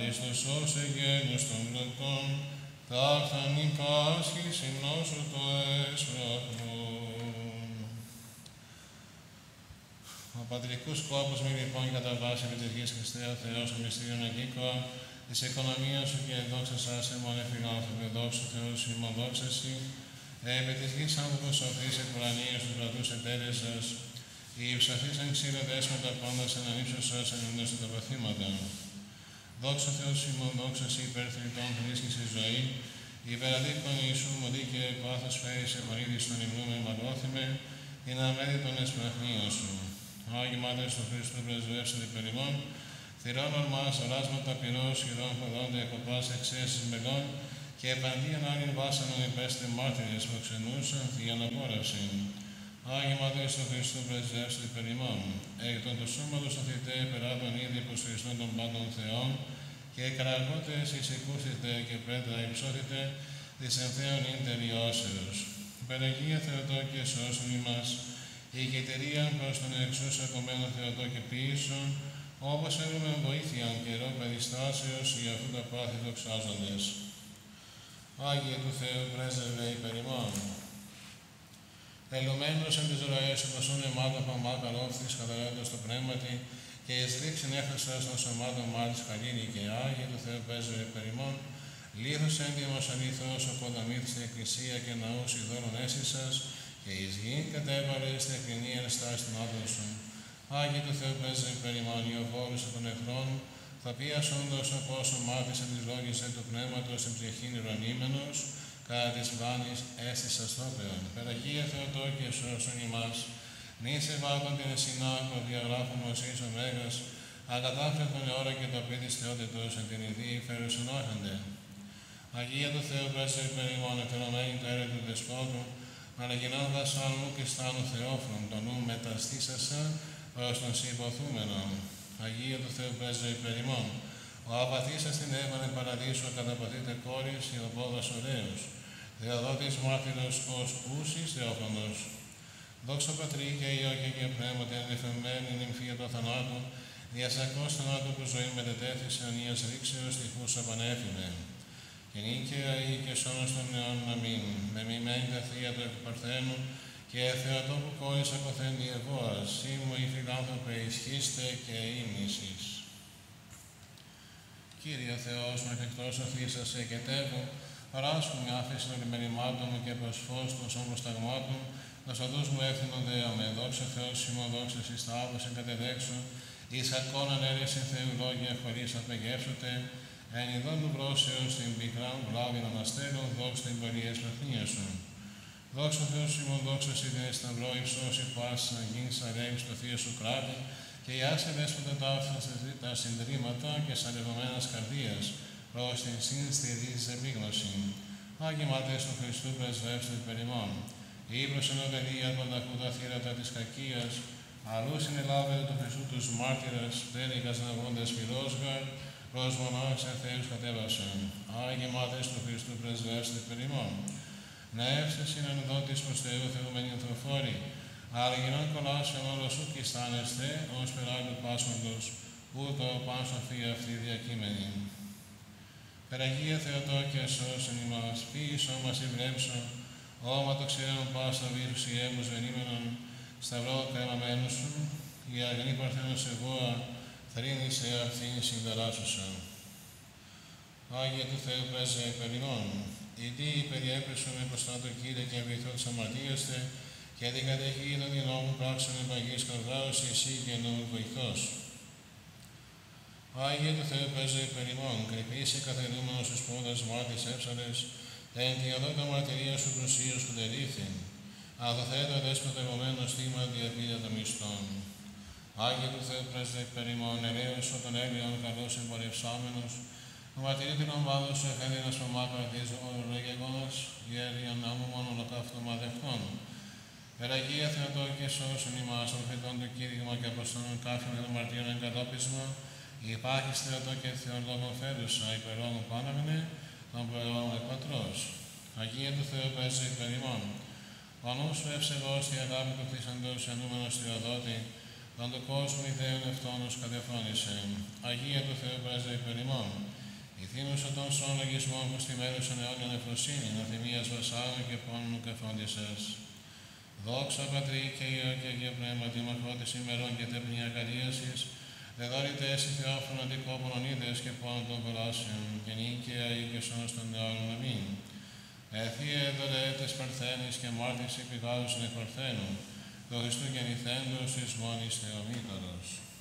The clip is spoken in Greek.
άριστος ως εγγένος των πλωτών, ταύταν η Πάσχη συνώσου το έσπραχνον. Ο πατρικός σκόπος μη λοιπόν κατά βάση επιτυχής Χριστέ ο Θεός ο μυστήριον αγγίκοα, της οικονομίας σου και δόξα σας εμώνε φιλάνθρωπε, δόξου Θεός ημών δόξα σοι, επί της γης άνθρωπος σοφής εκ ουρανίας τους κρατούς εταίρες σας, οι υψαθείς εν ξύλο δέσποτα πάντας εν ανύψος σας ενούντας τα παθήματα. Δόξα Θεός ημών δόξα σοι υπερθρητών χρήσκης η ζωή, υπεραδίκων Ιησού μου δίκαιε πάθος φέρεις εχωρίδης στον υμνούμε μαγώθημε, την αμέδη των εσπραχνίων σου. Άγιοι Μάτρες του Χριστού πρεσβεύσετε περ ημών, θυρών ορμάς, οράσματα πυρός, χειρών χωδόνται εκοπάς εξαίσεις μεγών, και επαντίαν άλλην βάσανον υπέστε μάρτυρες που ξενούσαν θείαν απόρραυσιν. Άγιοι Μάτρες του Χριστού πρεσβεύσετε περ ημών, εκ των του σώματος οθητέ περάτων ήδη προς Χριστόν των πάντων Θεών, και καραγότες εισηκούσετε και πέτρα υψώθητε της ενθέων ίν τελειώσεως. Περαγία Θεοτόκε σώσον ημάς, η ηγετερία προς τον εξούσα κομμένο Θεοτόκε ποιήσον, όπως έχουμε βοήθειαν καιρό περιστάσεως για αυτού τα πάθη δοξάζοντες. Άγιε του Θεού πρέσβευε υπερ ημών. Ελουμένος εν τις ροές του ποσούν αιμάτων παμά καλόφθης καταρρέντος το πνεύματι, και εις ρήξιν έχασας των σωμάτων μάλις χαλήνη και Άγιε του Θεού πρέσβευε υπερ ημών. Λίθος έντιμος αλήθως ο ποδαμήθης στην εκκλησία και ναούς ειδώνων έσυσας, και εις γη κατέβαλε στην εκκληνή ενστάς των άτομων σου. Άγιε του Θεού πρέσβευε υπερ ημών, ιωφόρους των εχθρών, θα πίας όντως απόσο μάθησαν της λόγησαν του πνεύματος εν ψυχήν ηρωνήμενος, κατά της πλάνης αίσθης αστόπαιων. Περαγία Θεοτόκε σώσον ημάς, νη σε βάτων την εσυνάκο διαγράφων Μωσής ο Μέγας, ακατάφερτον ώρα και το πίτης θεότητος εν την ιδίη φέρουσον όχαντε. Αγία του Θεού πρέσβευε υπερ ημών, εφαιρωμένη το έργο του Δεσπότου, αναγινώντας άλλου και στάνου Θεόφρον, το νου μεταστήσασα προς τον συμποθούμενον. Αγία του Θεού πρέσβευε υπερ ημών, ο απαθήσας την έβανε παραδείσου καταπαθείτε κόρης, η οπόδας ωραίος, Θεοδότης μάρτυρος ως ούσης Θεόφρονος. Δόξα Πατρί και Υιό και Πνεύματι ενεφευμένη νυμφία των θανάτων, διασακός θανάτου που ζωή μετετέθησε ονίας ρήξεως τυφούς απανέφημε. Και νίκαια ή και σώνος των αιώνων αμήν, με μημένη τα θεία του Παρθένου, και Θεοτό που κόρης αποθένει ευώας, σήμω οι φιλάνθρωπε ισχύστε και ήμνησης. Κύριε Θεός, με εφικτός αφήσασε και τέβω, παράσχου μια άφηση των λιμερημάτων μου και προς φως των σώμων σταγμάτων, δος οδούς μου έφθυνονται με δόξα Θεός ημών δόξα εις τάβος εν κατεδέξω, εις ακόναν αίρεση Θεού λόγια χωρίς απεγεύσωτε, εν ειδών του βρόσεως την πικράν βλάβην αναστέλων, δόξα την πολλή εσπραχνία σου. Δόξα Θεός ημών δόξα σοι την σταυρό υψώσει πάσα γίνεις αρέμεις το θείο σου κράτη, και οι άσε δέσποτα τα συντρίμματα και σαλευμένας καρδίας, προς την σύνστηρη της επίγνωση. Άγιοι Μάτρες του Χριστού πρεσβεύστε υπερ ημών. Ή προς ενωδελία των ταχούτα θύρατα της κακίας, αλλού συνελάβετε του Χριστού τους μάρτυρας, πτέρυγας ναυόντες πυρόσγαρ, προς μονάχους εν Θεούς κατέβασαν. Άγιοι Μάτρες του Χριστού πρεσβεύστε υπερ ημών. Νεύσες είναι ανεδότης προς Θεού θεούμενοι ανθρωφόροι, αλλά γινών κολάσεων όλος ου κι αισθάνεστε, ως περάγου πάσχοντος, ούτω παν σοφία αυτή διακείμενη. Περαγία Θεοτόκε σώσον ημάς, ποιησό μας ευλέψω, όμα το ξέρον πάσα βírους ιέμους βενήμενον, σταυρό κρεμαμένου σου, η αγνή παρθένος εγώα, θρήνη σε αυτήν συνταράσσουσα. Άγιε του Θεού πρέσβευε υπερ ημών, γιατί περιέπεσο με μπροστά το Κύριε και βοηθό της αμαρτίαστε, και την καταιγή των νόμων πράξεων επαγής καρδάος εσύ και νόμου βοηθός. Άγιε του Θεού πρέσβευε υπερ ημών, κρυπήσει καθελούμενος στους πόδας μάρτης έψαλες, εν τη οδό τα μαρτυρία σου προσίως που τερήθην, αδοθέτω δέσποτα εγωμένο στήμα διαπίδα των μισθών. Άγιε του Θεού πρέσβευε υπερ ημών, ελαίος των Έλληνων καλώς εμπορευσάμενος, ο μαρτυρήτην ομβάδος σου εχέλινας παμάκρατης ορολογεγόνας, γέριον άμμομον ολοκαύτωμα δεχτών. Περαγία Θεοτόκε σώσον ημάς, ορφετών το κήρυγμα και αποστόλων κάφιον των μαρτύρων εγκατόπισμα, υπάρχεις Θεοτόκε Θεόν λόγων φέρουσα, υπερόμου πάναγνε, των προαιώνων εκπατρός. Αγία του Θεού πρέσβευε υπερ ημών. Ο νους σου ευσεβώς τη αγάπη του κτίσαντος ενούμενος Θεοδότη, Δαν το κόσμο ιδέων ευτόνος κατεφώνησε. Αγία του Θεού πρέσβε υπέρ ημών. Ηθήνουσα των σών λογισμών που στημέρουσαν αιώνια νεφροσύνη, αθυμίας βασάλου και πόνου κεφόντισας. Δόξα Πατρί και Υιό και Αγία Πνεύματι, μαχώτης ημερών και τέπνη αγαρίασης, δεδόρητε έσυ Θεόφωνο αντικόπων είδες και πόνων των κολάσεων, και νίκαια ή και σώνος των αιώνων αμήν. Εθίε δωρεέτες παρθένης και μάρτης επιγάδους εκ παρθένου, το Χριστού γεννηθέντος εις μόνης Θεομήτωρος.